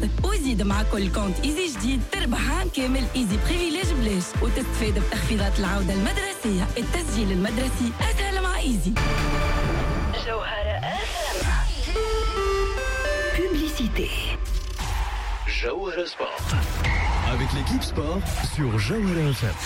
حظك وزيد مع كل كونت إيزي جديد تربح عام كامل إيزي بريفيليج بلاش وتستفيد بتخفيضات العودة المدرسية. التسجيل المدرسي أسهل مع إيزي. جوهرة FM. Publicité. Jawhara Sport. Avec l'équipe sport sur Jawhara FM.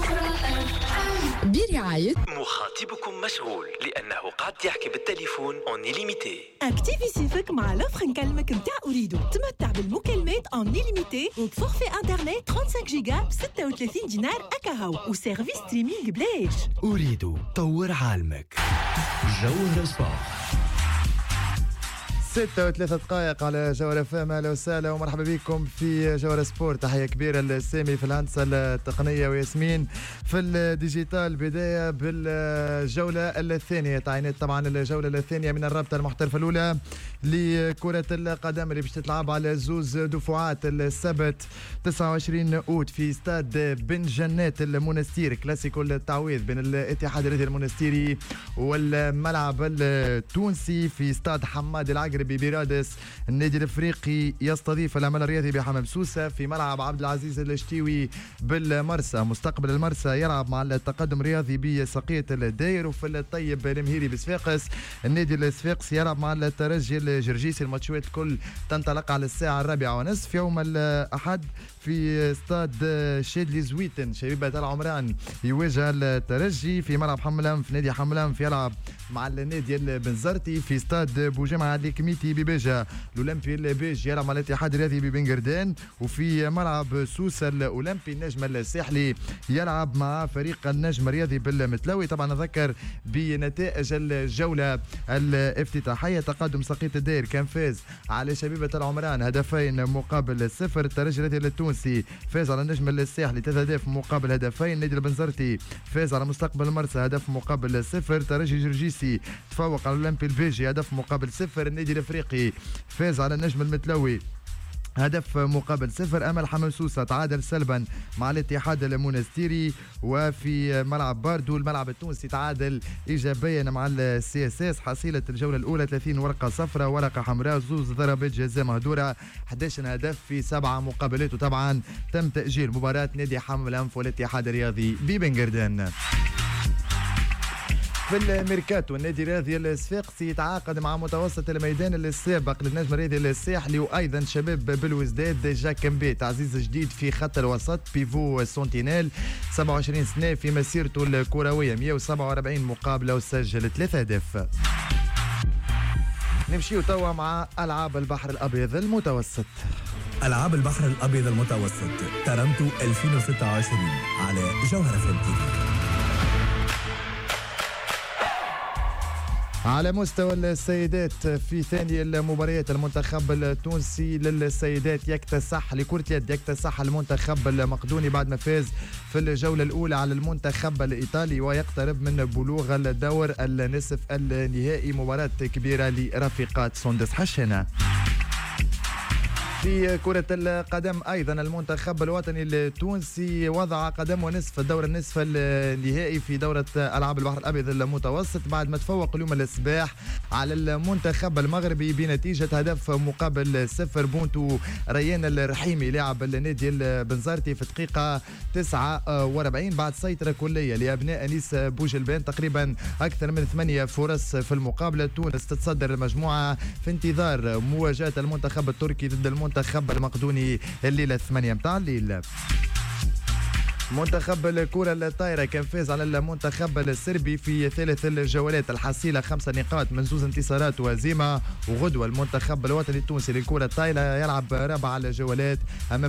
برعاية مخاطبكم مشغول لأنه قاعد يحكي بالتليفون اون إليميتي. اكتيفي سيفك مع لوفر نكلمك متاع أريدو. تمتع بالمكالمات اون إليميتي وبفورفي انترنت 35 جيجا ب 36 دينار أكاهو وسيرفيس ستريمينغ بلاش. أريد طور عالمك. جوهرة سبورت. 6:03 على جوهرة FM. اهلا وسهلا ومرحبا بكم في جوهرة سبورت. تحية كبيرة لسامي في الهندسة التقنية وياسمين في الديجيتال. بداية بالجولة الثانية تعينات طبعا الجولة الثانية من الرابطة المحترفة الأولى لكرة القدم اللي باش تتلعب على زوز دفعات السبت 29 أوت في استاد بن جنات المنستير. كلاسيكو التعويض بين الاتحاد الرياضي المنستيري والملعب التونسي في استاد حماد العقربي برادس. النادي الافريقي يستضيف العمل الرياضي بحمام سوسه في ملعب عبد العزيز الشتيوي بالمرسى. مستقبل المرسى يلعب مع التقدم الرياضي بسقية الداير. وفي الطيب المهيري بصفاقس النادي الصفاقسي يلعب مع الترجي الجرجيسي. الماتشات الكل تنطلق على الساعة 4:30 يوم الأحد في استاد شادلي زويتن. شبيبة العمران يواجه الترجي في ملعب حملام في نادي حملام في يلعب مع النادي البنزرتي في استاد بوجمعة الكميتي بباجة. الأولمبي الباج يلعب مع الاتحاد الرياضي ببنجردان. وفي ملعب سوسة الأولمبي النجم الساحلي يلعب مع فريق النجم الرياضي بالمتلاوي. طبعا نذكر بنتائج الجولة الافتتاحية. تقدم سقية الداير كان فاز على شبيبة العمران 2-0. الترجي الرياضي التونسي فاز على النجم الساحلي 3 مقابل 2. النادي البنزرتي فاز على مستقبل المرسى 1-0. ترجي جرجيسي تفوق على الأولمبي البيجي 1-0. النادي الافريقي فاز على النجم المتلوي 1-0. أمل حمام سوسة تعادل سلبا مع الاتحاد المنستيري. وفي ملعب باردو الملعب التونسي تعادل إيجابيا مع السي اس اس. حصيلة الجولة الأولى 30 ورقة صفراء ورقة حمراء زوز ضربات جزاء مهدورة 11 هدف في 7 مقابلات. وطبعا تم تأجيل مباراة نادي حمام الأنف والاتحاد الرياضي ببنجردان. في الميركاتو النادي الرياضي الصفاقسي يتعاقد مع متوسط الميدان السابق للنجم الرياضي الساحلي وايضا شباب بالوزداد جاك مبي. تعزيز جديد في خط الوسط بيفو سونتينيل 27 سنه في مسيرته الكرويه 147 مقابله وسجل 3 اهداف. نمشيو توا مع العاب البحر الابيض المتوسط. العاب البحر الابيض المتوسط ترنتو 2026 على جوهرة FM TV. على مستوى السيدات في ثاني المباريات المنتخب التونسي للسيدات يكتسح لكرة اليد يكتسح المنتخب المقدوني بعد ما فاز في الجولة الأولى على المنتخب الإيطالي ويقترب من بلوغ الدور النصف النهائي. مباراة كبيرة لرفيقات سندس حشنة. في كرة القدم أيضا المنتخب الوطني التونسي وضع قدمه نصف الدور النصف النهائي في دورة ألعاب البحر الأبيض المتوسط بعد ما تفوق اليوم الصباح على المنتخب المغربي بنتيجة 1-0. بونتو ريان الرحيمي لاعب النادي البنزرتي في الدقيقة 49 بعد سيطرة كلية لأبناء أنيس بوجلبان. تقريبا أكثر من 8 فرص في المقابلة. تونس تتصدر المجموعة في انتظار مواجهة المنتخب التركي ضد المنتخب المقدوني الليلة 8 متاع الليل. منتخب الكرة الطايرة كان فاز على المنتخب السربي في ثالث الجولات. الحصيلة 5 نقاط من 2 انتصارات وهزيمة. وغدوة المنتخب الوطني التونسي للكرة الطايرة يلعب 4 الجولات أمام